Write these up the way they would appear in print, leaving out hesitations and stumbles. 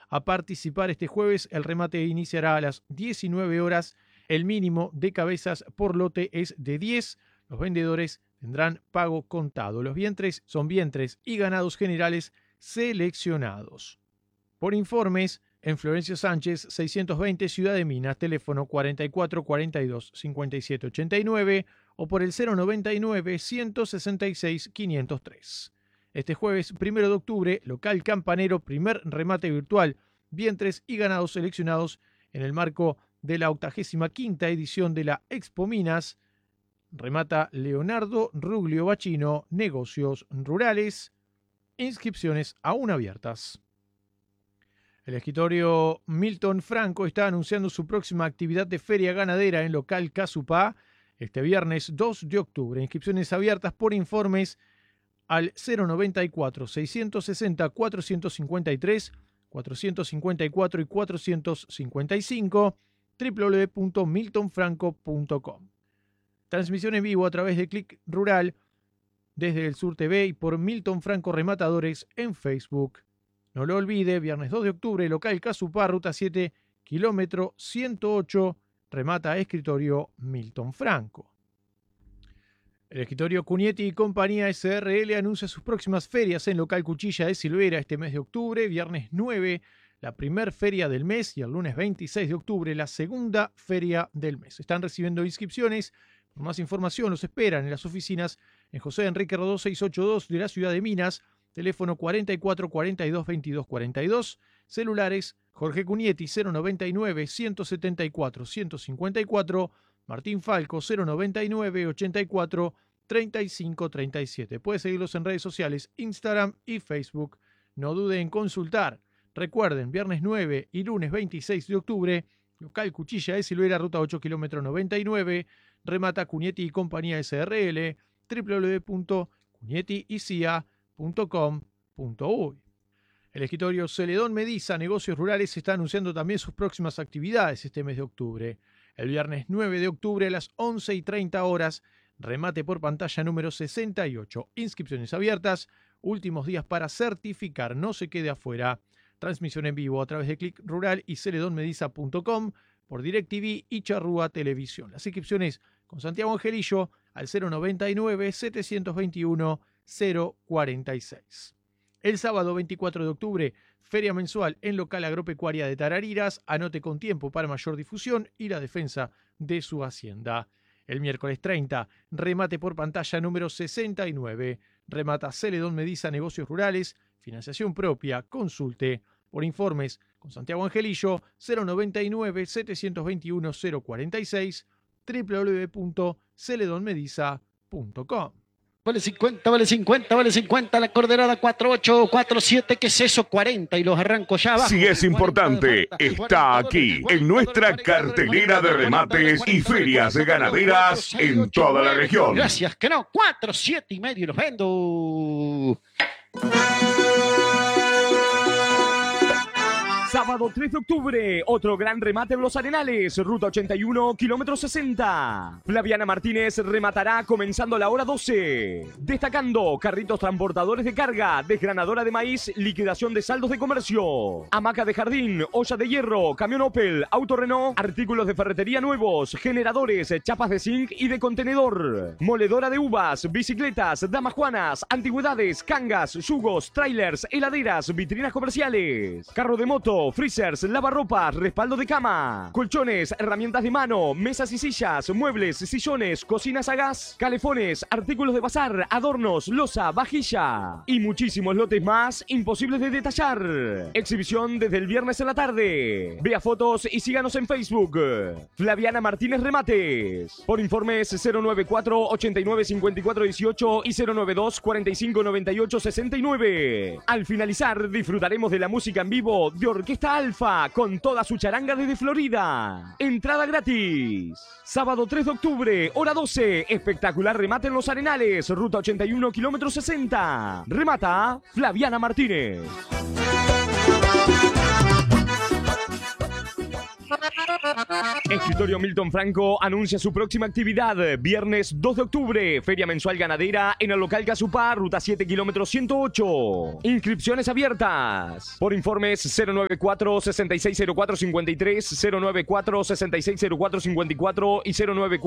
a participar este jueves. El remate iniciará a las 19 horas. El mínimo de cabezas por lote es de 10. Los vendedores tendrán pago contado. Los vientres son vientres y ganados generales seleccionados. Por informes, en Florencio Sánchez, 620, Ciudad de Minas, teléfono 44 42 57 89 o por el 099 166 503. Este jueves 1 de octubre, local Campanero, primer remate virtual, vientres y ganados seleccionados en el marco de la 85ª edición de la Expo Minas. Remata Leonardo Ruglio Bachino, Negocios Rurales. Inscripciones aún abiertas. El escritorio Milton Franco está anunciando su próxima actividad de feria ganadera en local Casupá este viernes 2 de octubre. Inscripciones abiertas. Por informes al 094 660 453, 454 y 455, www.miltonfranco.com. Transmisión en vivo a través de Click Rural desde el Sur TV y por Milton Franco Rematadores en Facebook. No lo olvide, viernes 2 de octubre, local Casupá, ruta 7, kilómetro 108, remata escritorio Milton Franco. El escritorio Cunietti y Compañía SRL anuncia sus próximas ferias en local Cuchilla de Silvera este mes de octubre, viernes 9, la primer feria del mes, y el lunes 26 de octubre, la segunda feria del mes. Están recibiendo inscripciones. Por más información los esperan en las oficinas en José Enrique Rodó 682 de la ciudad de Minas, teléfono 44 42 22 42, celulares Jorge Cunietti 099 174 154, Martín Falco 099 84 35 37. Puede seguirlos en redes sociales, Instagram y Facebook. No dude en consultar. Recuerden, viernes 9 y lunes 26 de octubre, local Cuchilla de Silvera, ruta 8, kilómetro 99, remata Cunietti y Compañía SRL, www.cuniettiicia.com.uy. El escritorio Celedón Mediza, Negocios Rurales, está anunciando también sus próximas actividades este mes de octubre. El viernes 9 de octubre a las 11:30 horas, remate por pantalla número 68. Inscripciones abiertas, últimos días para certificar, no se quede afuera. Transmisión en vivo a través de Click Rural y celedonmediza.com por DirecTV y Charrúa Televisión. Las inscripciones con Santiago Angelillo al 099 721 046. El sábado 24 de octubre, feria mensual en local agropecuaria de Tarariras. Anote con tiempo para mayor difusión y la defensa de su hacienda. El miércoles 30, remate por pantalla número 69. Remata Celedón Mediza Negocios Rurales, financiación propia. Consulte. Por informes con Santiago Angelillo 099 721 046, www.celedonmediza.com. Vale 50, vale 50, vale 50, la corderada 48, 47, ¿qué es eso? 40 y los arranco ya abajo. Si es importante, está aquí, en nuestra cartelera de remates y ferias ganaderas en toda la región. Gracias, que no, 4, 7 y medio y los vendo. Sábado 3 de octubre, otro gran remate en Los Arenales, ruta 81, kilómetro 60. Flaviana Martínez rematará comenzando la hora 12. Destacando carritos transportadores de carga, desgranadora de maíz, liquidación de saldos de comercio, hamaca de jardín, olla de hierro, camión Opel, auto Renault, artículos de ferretería nuevos, generadores, chapas de zinc y de contenedor, moledora de uvas, bicicletas, damas juanas, antigüedades, cangas, yugos, trailers, heladeras, vitrinas comerciales, carro de moto, freezers, lavarropas, respaldo de cama, colchones, herramientas de mano, mesas y sillas, muebles, sillones, cocinas a gas, calefones, artículos de bazar, adornos, loza, vajilla y muchísimos lotes más imposibles de detallar. Exhibición desde el viernes en la tarde. Vea fotos y síganos en Facebook. Flaviana Martínez Remates. Por informes 094 89 54 18 y 092 45 98 69. Al finalizar disfrutaremos de la música en vivo de Orquesta Alfa con toda su charanga desde Florida. Entrada gratis. Sábado 3 de octubre, hora 12. Espectacular remate en Los Arenales, ruta 81, kilómetro 60. Remata Flaviana Martínez. Escritorio Milton Franco anuncia su próxima actividad. Viernes 2 de octubre, Feria Mensual Ganadera en el local Casupá, ruta 7, kilómetro 108. Inscripciones abiertas. Por informes 094-6604-53, 094-6604-54 y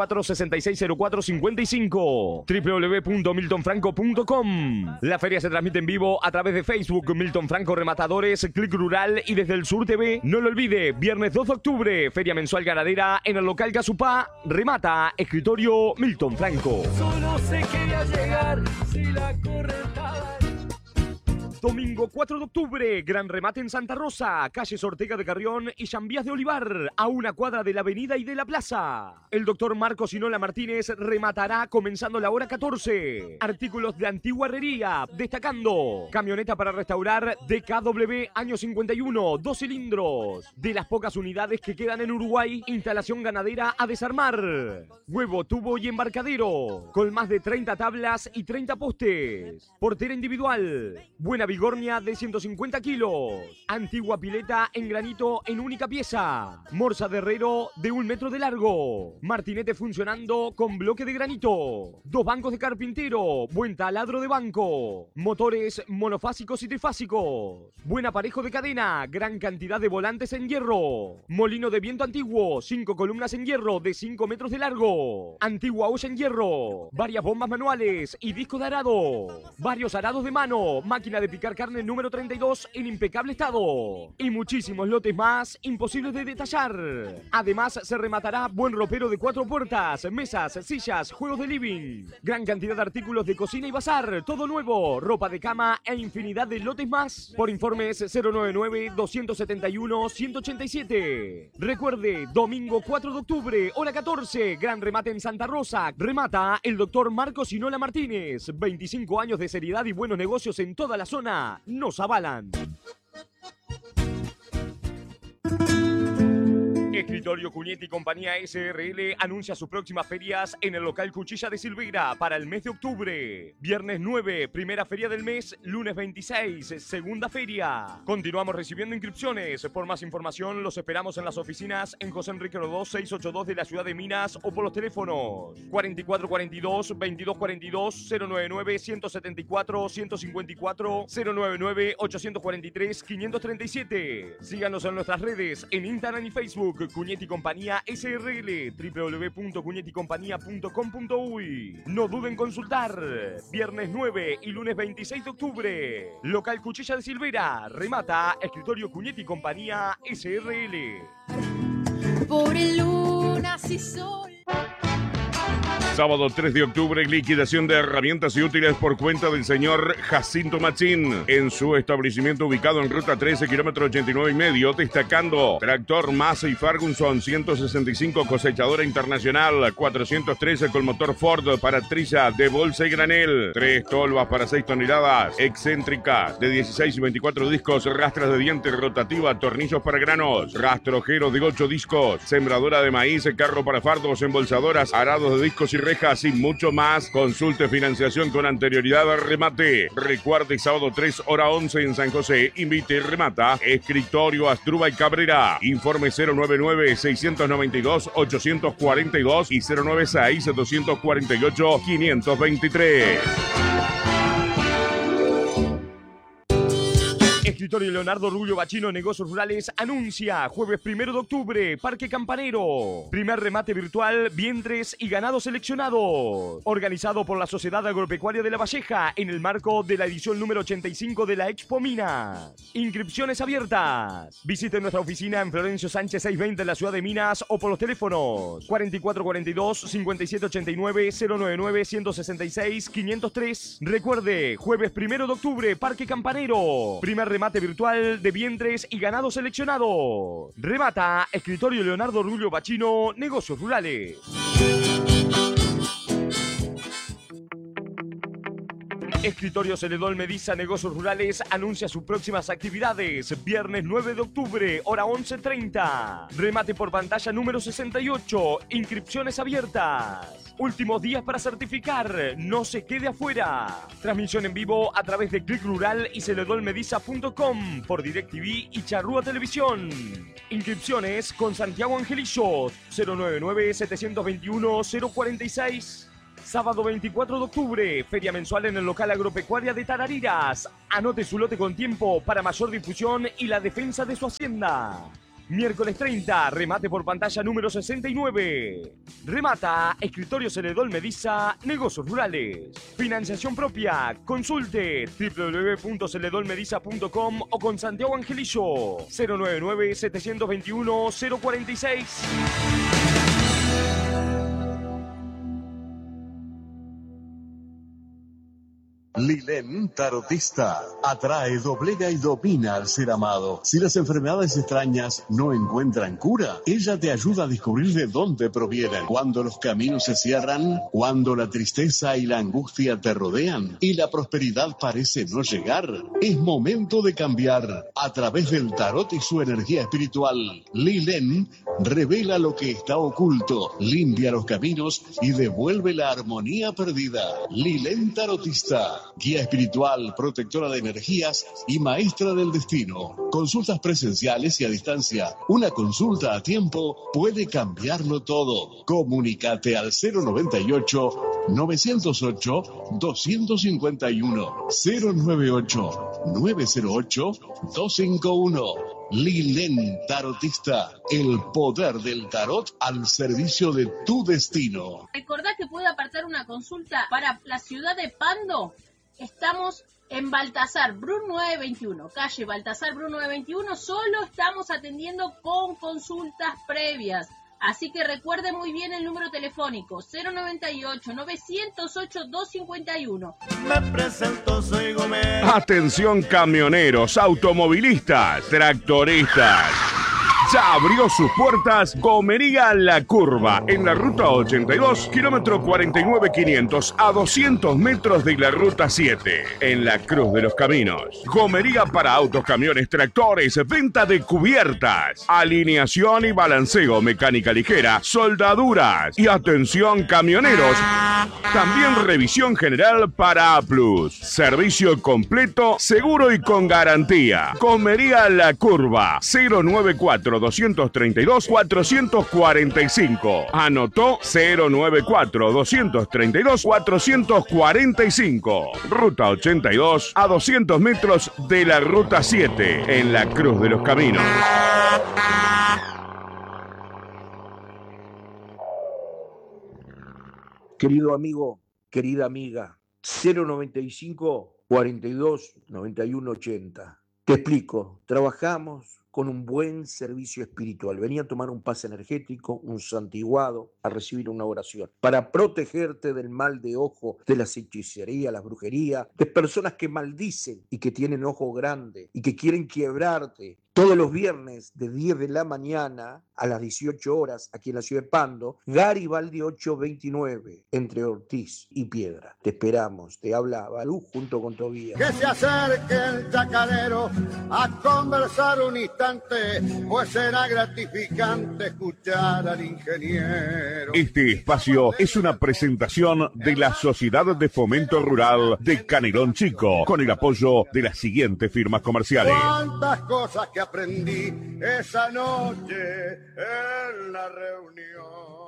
094-6604-55. www.miltonfranco.com. La feria se transmite en vivo a través de Facebook, Milton Franco Rematadores, Click Rural y desde el Sur TV. No lo olvide, viernes 2 de octubre, Feria Mensual Ganadera en el local Casupá, remata Escritorio Milton Franco. Solo sé que voy a llegar si la correntada. Domingo 4 de octubre, gran remate en Santa Rosa, calles Ortega de Carrión y Llambiás de Olivar, a una cuadra de la avenida y de la plaza. El doctor Marcos Sinola Martínez rematará comenzando la hora 14. Artículos de antigua herrería, destacando camioneta para restaurar DKW año 51, 2 cilindros. De las pocas unidades que quedan en Uruguay, instalación ganadera a desarmar. Huevo, tubo y embarcadero, con más de 30 tablas y 30 postes. Portera individual. Buena Vigornia de 150 kilos. Antigua pileta en granito en única pieza. Morsa de herrero de 1 metro de largo. Martinete funcionando con bloque de granito. 2 bancos de carpintero. Buen taladro de banco. Motores monofásicos y trifásicos. Buen aparejo de cadena. Gran cantidad de volantes en hierro. Molino de viento antiguo. 5 columnas en hierro de 5 metros de largo. Antigua olla en hierro. Varias bombas manuales y disco de arado. Varios arados de mano. Máquina de picar carne número 32 en impecable estado. Y muchísimos lotes más imposibles de detallar. Además se rematará buen ropero de 4 puertas, mesas, sillas, juegos de living. Gran cantidad de artículos de cocina y bazar, todo nuevo, ropa de cama e infinidad de lotes más. Por informes 099-271-187. Recuerde, domingo 4 de octubre, hora 14, gran remate en Santa Rosa. Remata el doctor Marcos Sinola Martínez. 25 años de seriedad y buenos negocios en toda la zona nos avalan. Escritorio Cuñetti y Compañía SRL anuncia sus próximas ferias en el local Cuchilla de Silveira para el mes de octubre. Viernes 9, primera feria del mes, lunes 26, segunda feria. Continuamos recibiendo inscripciones. Por más información los esperamos en las oficinas en José Enrique Rodó 682 de la ciudad de Minas o por los teléfonos 4442-2242, 099-174-154, 099-843-537. Síganos en nuestras redes en Instagram y Facebook. Cuñetti Compañía SRL, www.cuñetticompañía.com.uy. No duden en consultar. Viernes 9 y lunes 26 de octubre. Local Cuchilla de Silveira. Remata Escritorio Cuñetti Compañía SRL. Por el lunas y sol. Sábado 3 de octubre, liquidación de herramientas y útiles por cuenta del señor Jacinto Machín en su establecimiento ubicado en ruta 13, kilómetro 89 y medio, destacando tractor Massey Ferguson 165 cosechadora internacional, 413 con motor Ford para trilla de bolsa y granel, 3 tolvas para 6 toneladas, excéntricas de 16 y 24 discos, rastras de diente rotativa, tornillos para granos, rastrojero de 8 discos, sembradora de maíz, carro para fardos, embolsadoras, arados de discos y rejas y mucho más. Consulte financiación con anterioridad al remate. Recuerde, sábado 3, hora 11 en San José. Invite y remata Escritorio Astruba y Cabrera. Informe 099-692-842 y 096-248-523. Escritorio Leonardo Rubio Bachino Negocios Rurales anuncia jueves 1 de octubre, Parque Campanero. Primer remate virtual, vientres y ganado seleccionados. Organizado por la Sociedad Agropecuaria de La Valleja en el marco de la edición número 85 de la Expo Minas. Inscripciones abiertas. Visite nuestra oficina en Florencio Sánchez 620 en la ciudad de Minas o por los teléfonos 4442-5789, 099-166-503. Recuerde, jueves 1 de octubre, Parque Campanero. Primer remate virtual de vientres y ganado seleccionado. Remata Escritorio Leonardo Rubio Bachino Negocios Rurales. Escritorio Celedón Mediza Negocios Rurales anuncia sus próximas actividades. Viernes 9 de octubre, hora 11:30. Remate por pantalla número 68. Inscripciones abiertas. Últimos días para certificar. No se quede afuera. Transmisión en vivo a través de Click Rural y celedonmediza.com por DirecTV y Charrúa Televisión. Inscripciones con Santiago Angelillo. 099-721-046. Sábado 24 de octubre, feria mensual en el local agropecuaria de Tarariras. Anote su lote con tiempo para mayor difusión y la defensa de su hacienda. Miércoles 30, remate por pantalla número 69. Remata Escritorio Celedón Mediza Negocios Rurales. Financiación propia. Consulte www.celedonmediza.com o con Santiago Angelillo. 099-721-046. Lilén Tarotista atrae, doblega y domina al ser amado. Si las enfermedades extrañas no encuentran cura, ella te ayuda a descubrir de dónde provienen. Cuando los caminos se cierran, cuando la tristeza y la angustia te rodean y la prosperidad parece no llegar, es momento de cambiar. A través del tarot y su energía espiritual, Lilén revela lo que está oculto, limpia los caminos y devuelve la armonía perdida. Lilén Tarotista, guía espiritual, protectora de energías y maestra del destino. Consultas presenciales y a distancia. Una consulta a tiempo puede cambiarlo todo. Comunícate al 098-908-251. 098-908-251. Lilén Tarotista, el poder del tarot al servicio de tu destino. Recordá que puede apartar una consulta para la ciudad de Pando. Estamos en Baltasar Brun 921, calle Baltasar Brun 921. Solo estamos atendiendo con consultas previas. Así que recuerde muy bien el número telefónico 098-908-251. Me presento, soy Gómez. Atención camioneros, automovilistas, tractoristas. Ya abrió sus puertas Gomería La Curva, en la ruta 82, kilómetro 49,500, a 200 metros de la ruta 7, en la Cruz de los Caminos. Gomería para autos, camiones, tractores, venta de cubiertas, alineación y balanceo, mecánica ligera, soldaduras y atención camioneros. También revisión general para A+. Servicio completo, seguro y con garantía. Gomería La Curva, 094-232-445. Anotó 094-232-445. Ruta 82, a 200 metros de la ruta 7, en la Cruz de los Caminos. Querido amigo, querida amiga, 095 42 91 80. Te explico, trabajamos con un buen servicio espiritual. Venía a tomar un pase energético, un santiguado, a recibir una oración, para protegerte del mal de ojo, de la hechicería, la brujería, de personas que maldicen y que tienen ojo grande y que quieren quebrarte. Todos los viernes de 10 de la mañana a las 18 horas, aquí en la ciudad de Pando, Garibaldi 829, entre Ortiz y Piedra. Te esperamos, te habla Balú junto con Tobías. Que se acerque el chacarero a conversar un instante, pues será gratificante escuchar al ingeniero. Este espacio es una presentación de la Sociedad de Fomento Rural de Canelón Chico, con el apoyo de las siguientes firmas comerciales. Cuántas cosas que aprendí esa noche en la reunión.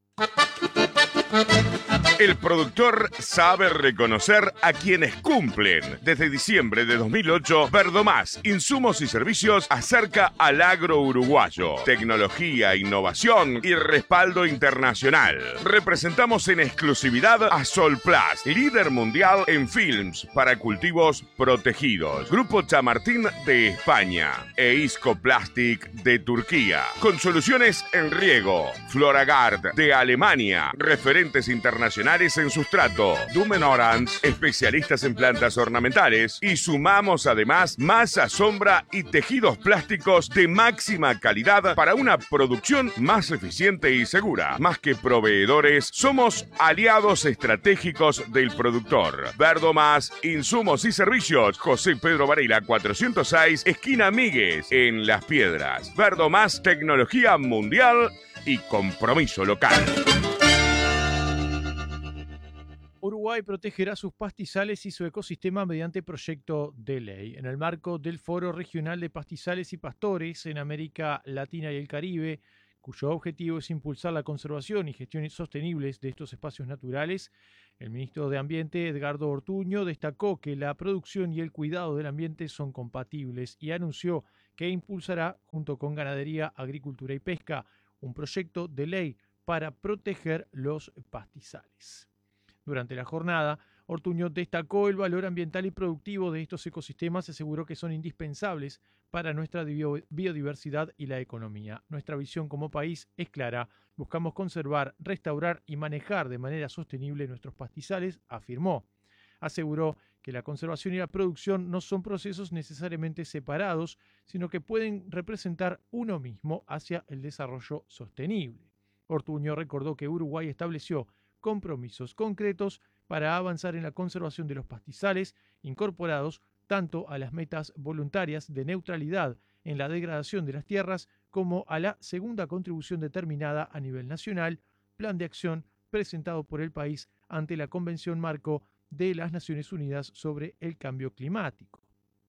El productor sabe reconocer a quienes cumplen. Desde diciembre de 2008, Verdomás, insumos y servicios acerca al agro uruguayo. Tecnología, innovación y respaldo internacional. Representamos en exclusividad a Solplast, líder mundial en films para cultivos protegidos. Grupo Chamartín de España e Isco Plastic de Turquía. Con soluciones en riego. Floragard de Alemania. Alemania, referentes internacionales en sustrato. Dumen Orange, especialistas en plantas ornamentales. Y sumamos además masa, sombra y tejidos plásticos de máxima calidad para una producción más eficiente y segura. Más que proveedores, somos aliados estratégicos del productor. Verdomás, insumos y servicios. José Pedro Varela 406, esquina Míguez, en Las Piedras. Verdomás, tecnología mundial y compromiso local. Uruguay protegerá sus pastizales y su ecosistema mediante proyecto de ley. En el marco del Foro Regional de Pastizales y Pastores en América Latina y el Caribe, cuyo objetivo es impulsar la conservación y gestión sostenibles de estos espacios naturales, el ministro de Ambiente, Edgardo Ortuño, destacó que la producción y el cuidado del ambiente son compatibles y anunció que impulsará, junto con Ganadería, Agricultura y Pesca, un proyecto de ley para proteger los pastizales. Durante la jornada, Ortuño destacó el valor ambiental y productivo de estos ecosistemas y aseguró que son indispensables para nuestra biodiversidad y la economía. Nuestra visión como país es clara. Buscamos conservar, restaurar y manejar de manera sostenible nuestros pastizales, afirmó. Aseguró que la conservación y la producción no son procesos necesariamente separados, sino que pueden representar uno mismo hacia el desarrollo sostenible. Ortuño recordó que Uruguay estableció compromisos concretos para avanzar en la conservación de los pastizales, incorporados tanto a las metas voluntarias de neutralidad en la degradación de las tierras como a la segunda contribución determinada a nivel nacional, plan de acción presentado por el país ante la Convención Marco de las Naciones Unidas sobre el Cambio Climático.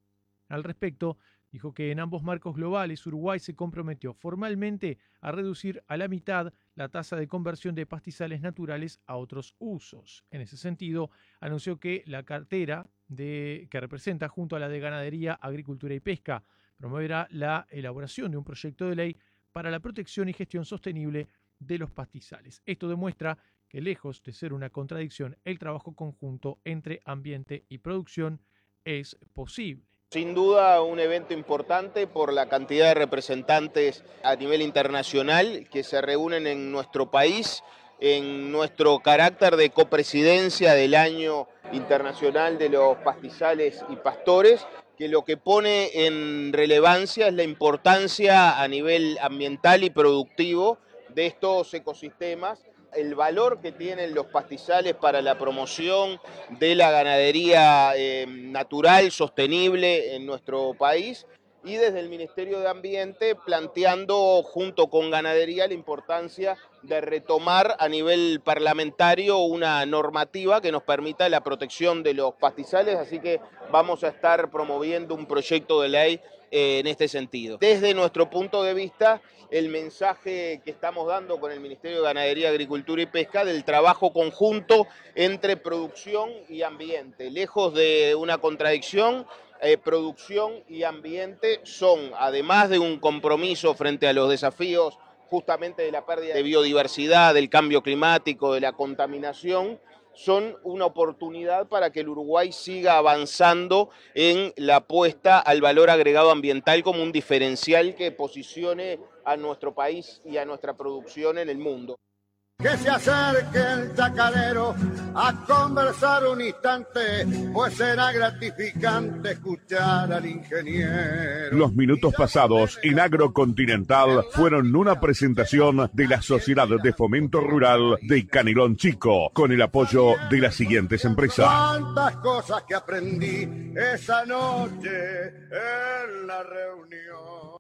Al respecto, dijo que en ambos marcos globales Uruguay se comprometió formalmente a reducir a la mitad la tasa de conversión de pastizales naturales a otros usos. En ese sentido, anunció que la cartera que representa junto a la de Ganadería, Agricultura y Pesca promoverá la elaboración de un proyecto de ley para la protección y gestión sostenible de los pastizales. Esto demuestra que, lejos de ser una contradicción, el trabajo conjunto entre ambiente y producción es posible. Sin duda un evento importante por la cantidad de representantes a nivel internacional que se reúnen en nuestro país, en nuestro carácter de copresidencia del Año Internacional de los Pastizales y Pastores, que lo que pone en relevancia es la importancia a nivel ambiental y productivo de estos ecosistemas, el valor que tienen los pastizales para la promoción de la ganadería natural, sostenible en nuestro país, y desde el Ministerio de Ambiente planteando junto con Ganadería la importancia de retomar a nivel parlamentario una normativa que nos permita la protección de los pastizales, así que vamos a estar promoviendo un proyecto de ley en este sentido. Desde nuestro punto de vista, el mensaje que estamos dando con el Ministerio de Ganadería, Agricultura y Pesca del trabajo conjunto entre producción y ambiente. Lejos de una contradicción, producción y ambiente son, además de un compromiso frente a los desafíos justamente de la pérdida de biodiversidad, del cambio climático, de la contaminación, son una oportunidad para que el Uruguay siga avanzando en la apuesta al valor agregado ambiental como un diferencial que posicione a nuestro país y a nuestra producción en el mundo. Que se acerque el chacarero a conversar un instante, pues será gratificante escuchar al ingeniero. Los minutos pasados en Agrocontinental fueron una presentación de la Sociedad de Fomento Rural de Canilón Chico, con el apoyo de las siguientes empresas. Tantas cosas que aprendí esa noche en la reunión.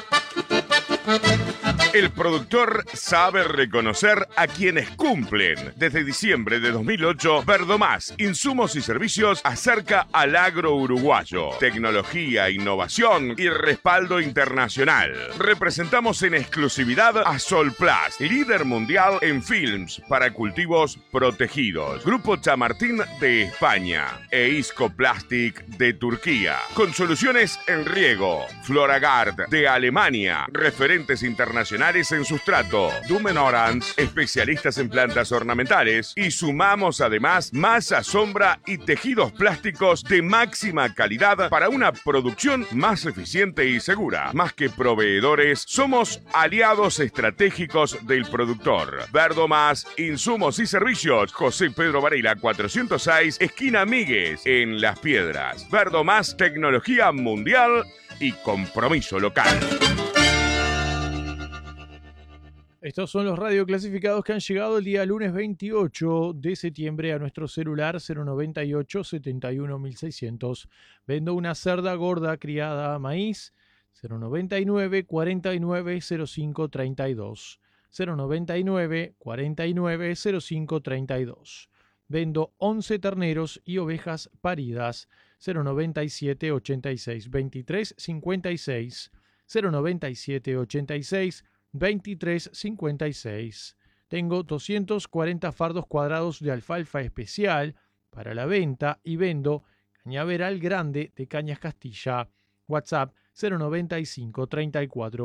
El productor sabe reconocer a quienes cumplen. Desde diciembre de 2008, Verdomás, insumos y servicios acerca al agro uruguayo. Tecnología, innovación y respaldo internacional. Representamos en exclusividad a Solplast, líder mundial en films para cultivos protegidos. Grupo Chamartín de España e Isco Plastic de Turquía. Con soluciones en riego. Floragard de Alemania. Referentes internacionales profesionales en sustrato. Dumen Orange, especialistas en plantas ornamentales. Y sumamos además masa, sombra y tejidos plásticos de máxima calidad para una producción más eficiente y segura. Más que proveedores, somos aliados estratégicos del productor. Verdomás, insumos y servicios. José Pedro Varela 406, esquina Míguez, en Las Piedras. Verdomás, tecnología mundial y compromiso local. Estos son los radioclasificados que han llegado el día lunes 28 de septiembre a nuestro celular 098 71 1600. Vendo una cerda gorda criada a maíz 099 49 05 32. 099 49 05 32. Vendo 11 terneros y ovejas paridas 097 86 23 56. 097 86 23 56. Tengo 240 fardos cuadrados de alfalfa especial para la venta y vendo cañaveral grande de Cañas Castilla. WhatsApp 095 34